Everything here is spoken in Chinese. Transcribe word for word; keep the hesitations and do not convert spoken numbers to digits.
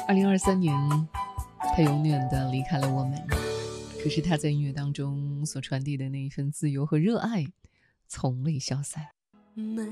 二零二三年他永远的离开了我们，可是他在音乐当中所传递的那一份自由和热爱从未消散。 每